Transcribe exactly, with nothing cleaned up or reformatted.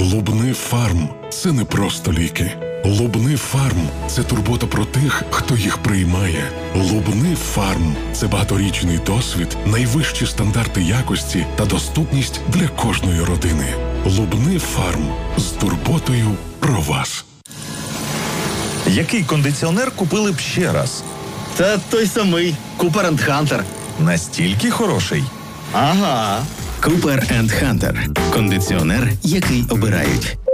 Лубни Фарм – це не просто ліки. Лубни Фарм – це турбота про тих, хто їх приймає. Лубни Фарм – це багаторічний досвід, найвищі стандарти якості та доступність для кожної родини. Лубни Фарм – з турботою про вас. Який кондиціонер купили б ще раз? Та той самий Cooper енд Hunter. Настільки хороший? Ага. Cooper енд Hunter. Кондиціонер, який обирають.